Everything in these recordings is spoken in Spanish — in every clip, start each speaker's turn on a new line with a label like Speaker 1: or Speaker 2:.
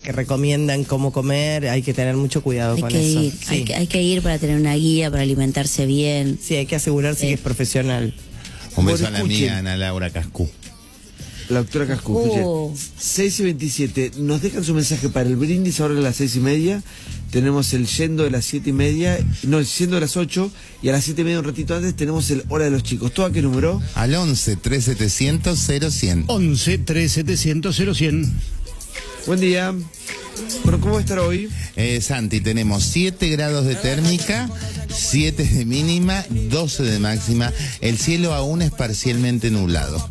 Speaker 1: que recomiendan cómo comer, hay que tener mucho cuidado con eso.
Speaker 2: Sí. Hay que ir para tener una guía, para alimentarse bien.
Speaker 1: Sí, hay que asegurarse que es profesional.
Speaker 3: Un beso a
Speaker 4: Bueno,
Speaker 3: la mía, Ana Laura Cascú.
Speaker 4: La doctora Cascú, escuchen. 6:27, nos dejan su mensaje para el brindis ahora a las 6:30. Tenemos el yendo de las 7:30, no, el yendo de las 8, y a las 7:30 un ratito antes tenemos el hora de los chicos. ¿Todo a qué número?
Speaker 3: Al 11-3700-0100.
Speaker 5: 11-3700-0100.
Speaker 4: Buen día. Bueno, ¿cómo va a estar hoy?
Speaker 3: Santi, tenemos 7 grados de térmica, 7 de mínima, 12 de máxima. El cielo aún es parcialmente nublado.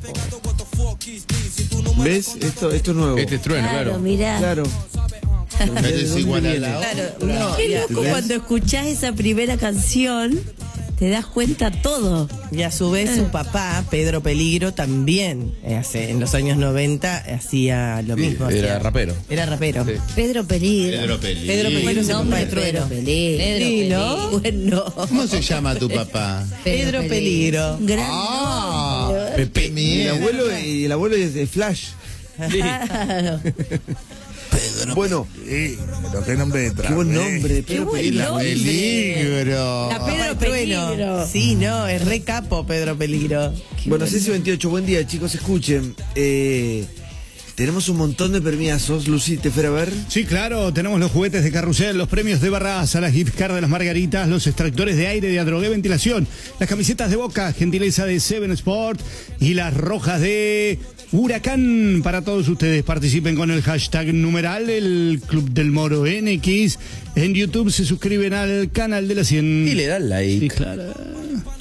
Speaker 4: ¿Ves? Esto es nuevo.
Speaker 6: Este es trueno, claro.
Speaker 2: Mirá.
Speaker 4: Claro.
Speaker 3: Pero es igual a la otra.
Speaker 1: No,
Speaker 2: Qué loco cuando escuchás esa primera canción, te das cuenta todo.
Speaker 1: y a su vez su papá, Pedro Peligro, también en los años 90 hacía lo mismo.
Speaker 6: Era
Speaker 1: hacía-
Speaker 6: rapero.
Speaker 1: Era rapero.
Speaker 6: Sí.
Speaker 2: Pedro Peligro.
Speaker 3: Pedro Peligro.
Speaker 1: Pedro Peligro
Speaker 2: Buen
Speaker 1: es el papá
Speaker 2: nombre,
Speaker 1: de Trueno.
Speaker 2: Pedro Peligro.
Speaker 1: Sí, ¿no?
Speaker 2: Bueno.
Speaker 3: ¿Cómo se llama tu papá?
Speaker 1: Pedro Peligro.
Speaker 2: Gran
Speaker 3: Ah,
Speaker 2: nombre.
Speaker 3: Pepe
Speaker 4: Y el
Speaker 3: Miel.
Speaker 4: abuelo es de Flash.
Speaker 2: Claro.
Speaker 4: Bueno,
Speaker 3: Pero qué nombre de
Speaker 4: qué buen nombre,
Speaker 2: Qué
Speaker 4: Pedro
Speaker 2: buen
Speaker 4: Peligro.
Speaker 2: nombre.
Speaker 3: Peligro.
Speaker 2: La
Speaker 1: Pedro
Speaker 2: Pedro
Speaker 1: Trueno.
Speaker 2: Peligro.
Speaker 1: Sí, no, es re capo Pedro Peligro.
Speaker 4: Bueno, 6:28, buen día, chicos, escuchen. Tenemos un montón de premiazos. Lucy, ¿te fuera a ver?
Speaker 5: Sí, claro, tenemos los juguetes de carrusel, los premios de Barraza, las gift cards de las Margaritas, los extractores de aire de Adrogué Ventilación, las camisetas de Boca, gentileza de Seven Sport y las rojas de Huracán. Para todos ustedes, participen con el hashtag numeral, el Club del Moro NX. En YouTube se suscriben al canal de la 100.
Speaker 6: Y le dan like.
Speaker 5: Sí, claro.